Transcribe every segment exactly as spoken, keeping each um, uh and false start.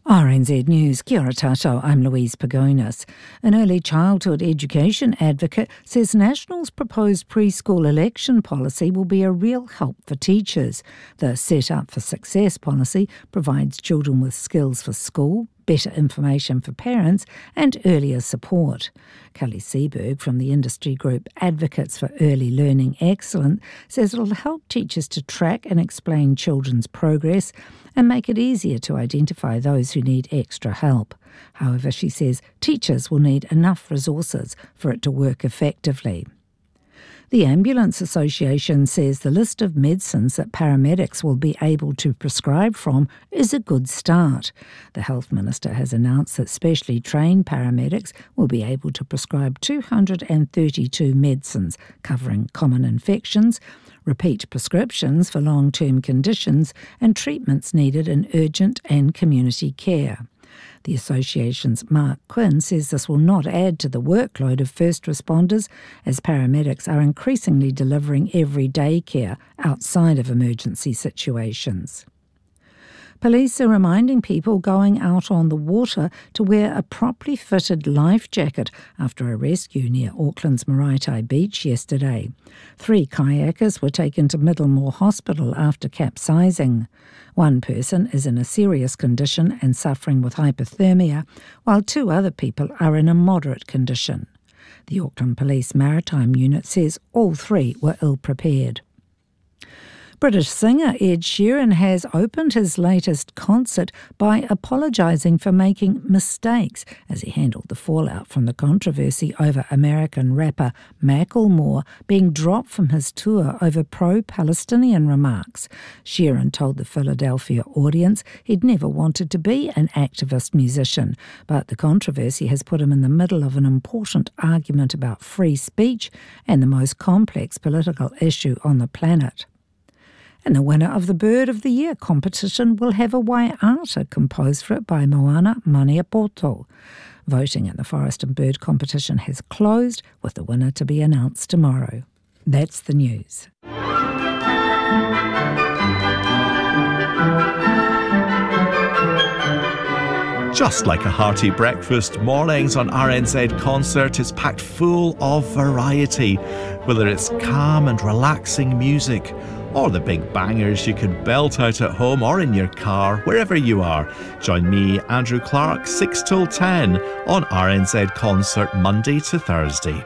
R N Z News, kia ora tātou, I'm Louise Pagonis. An early childhood education advocate says National's proposed preschool election policy will be a real help for teachers. The Set Up for Success policy provides children with skills for school, better information for parents and earlier support. Kelly Seberg from the industry group Advocates for Early Learning Excellence says it'll help teachers to track and explain children's progress and make it easier to identify those who need extra help. However, she says teachers will need enough resources for it to work effectively. The Ambulance Association says the list of medicines that paramedics will be able to prescribe from is a good start. The Health Minister has announced that specially trained paramedics will be able to prescribe two hundred thirty-two medicines covering common infections, repeat prescriptions for long-term conditions and treatments needed in urgent and community care. The association's Mark Quinn says this will not add to the workload of first responders, as paramedics are increasingly delivering everyday care outside of emergency situations. Police are reminding people going out on the water to wear a properly fitted life jacket after a rescue near Auckland's Maraetai Beach yesterday. Three kayakers were taken to Middlemore Hospital after capsizing. One person is in a serious condition and suffering with hypothermia, while two other people are in a moderate condition. The Auckland Police Maritime Unit says all three were ill-prepared. British singer Ed Sheeran has opened his latest concert by apologising for making mistakes as he handled the fallout from the controversy over American rapper Macklemore being dropped from his tour over pro-Palestinian remarks. Sheeran told the Philadelphia audience he'd never wanted to be an activist musician, but the controversy has put him in the middle of an important argument about free speech and the most complex political issue on the planet. And the winner of the Bird of the Year competition will have a waiata composed for it by Moana Maniapoto. Voting in the Forest and Bird competition has closed, with the winner to be announced tomorrow. That's the news. Just like a hearty breakfast, mornings on R N Z Concert is packed full of variety. Whether it's calm and relaxing music, or the big bangers you can belt out at home or in your car, wherever you are. Join me, Andrew Clark, six till ten on R N Z Concert, Monday to Thursday.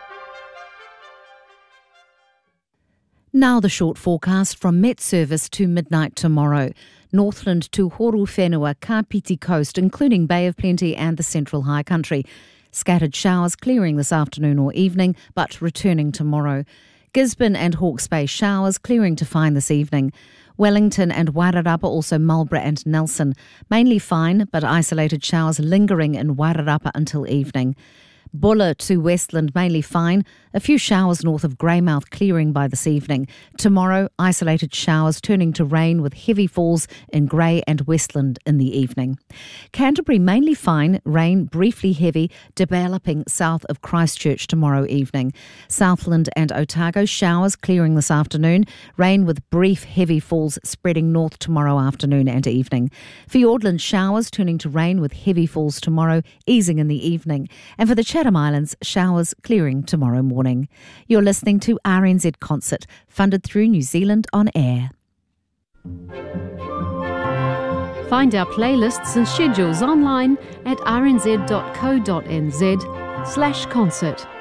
Now the short forecast from Met Service to midnight tomorrow. Northland to Horu-Whenua, Kapiti Coast, including Bay of Plenty and the Central High Country. Scattered showers clearing this afternoon or evening, but returning tomorrow. Gisborne and Hawke's Bay showers clearing to fine this evening. Wellington and Wairarapa, also Marlborough and Nelson. Mainly fine, but isolated showers lingering in Wairarapa until evening. Buller to Westland, mainly fine. A few showers north of Greymouth clearing by this evening. Tomorrow, isolated showers turning to rain with heavy falls in Grey and Westland in the evening. Canterbury, mainly fine. Rain briefly heavy, developing south of Christchurch tomorrow evening. Southland and Otago, showers clearing this afternoon. Rain with brief heavy falls spreading north tomorrow afternoon and evening. Fiordland, showers turning to rain with heavy falls tomorrow, easing in the evening. And for the Chatham Islands, showers clearing tomorrow morning. You're listening to R N Z Concert, funded through New Zealand On Air. Find our playlists and schedules online at r n z dot co dot n z slash concert.